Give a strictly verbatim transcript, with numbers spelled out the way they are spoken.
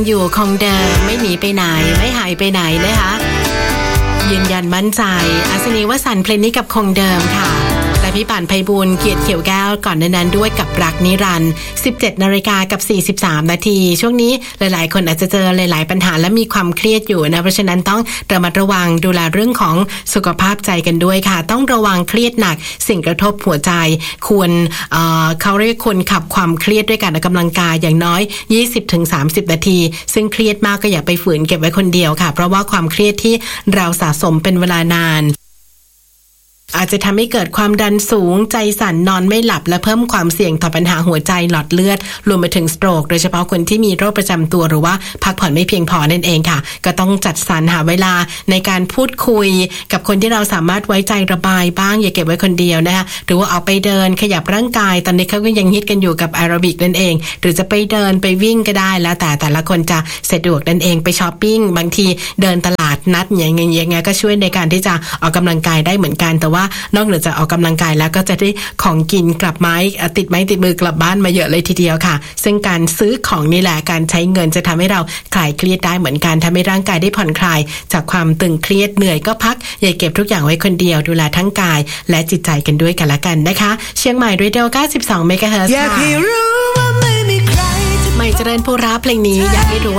อยู่คงเดิมไม่หนีไปไหนไม่หายไปไหนนะคะยืนยันมั่นใจอัศนีวสันต์เพลงนี้กับคงเดิมค่ะและพี่ป่านไพบูลย์เกียรติเขียวแก้วก่อนหน้านั้นด้วยกับรักนิรันดร์ สิบเจ็ดนาฬิกากับสี่สิบสามนาทีช่วงนี้หลายๆคนอาจจะเจอหลายๆปัญหาและมีความเครียดอยู่นะเพราะฉะนั้นต้องระมัดระวังดูแลเรื่องของสุขภาพใจกันด้วยค่ะต้องระวังเครียดหนักสิ่งกระทบหัวใจควรเอ่อเขาเรียกคนขับความเครียดด้วยการออกกำลังกายอย่างน้อย ยี่สิบถึงสามสิบนาทีซึ่งเครียดมากก็อย่าไปฝืนเก็บไว้คนเดียวค่ะเพราะว่าความเครียดที่เราสะสมเป็นเวลานานอาจจะทำให้เกิดความดันสูงใจสั่นนอนไม่หลับและเพิ่มความเสี่ยงต่อปัญหาหัวใจหลอดเลือดรวมไปถึงสโตรกโดยเฉพาะคนที่มีโรคประจำตัวหรือว่าพักผ่อนไม่เพียงพอนั่นเองค่ะก็ต้องจัดสรรหาเวลาในการพูดคุยกับคนที่เราสามารถไว้ใจระบายบ้างอย่าเก็บไว้คนเดียวนะคะหรือว่าออกไปเดินขยับร่างกายตอนนี้เขาก็ยังฮิตกันอยู่กับแอโรบิกนั่นเองหรือจะไปเดินไปวิ่งก็ได้แล้วแต่แต่ละคนจะสะดวกนั่นเองไปช้อปปิ้งบางทีเดินตลาดนัดอย่างเงี้ยอย่างเงี้ยก็ช่วยในการที่จะออกกำลังกายได้เหมือนกันแต่ว่านอกเหนือจากออกกำลังกายแล้วก็จะได้ของกินกลับไม้ติดไม้ติดมือกลับบ้านมาเยอะเลยทีเดียวค่ะซึ่งการซื้อของนี่แหละการใช้เงินจะทำให้เราคลายเครียดได้เหมือนกันทำให้ร่างกายได้ผ่อนคลายจากความตึงเครียดเหนื่อยก็พักอย่าเก็บทุกอย่างไว้คนเดียวดูแลทั้งกายและจิตใจกันด้วยกันละกันนะคะเชียงใหม่เรดิโอเก้าสิบสองเมกะเฮิรตซ์ค่ะไม่เจริญผู้รับเพลงนี้อยากให้รู้ว่า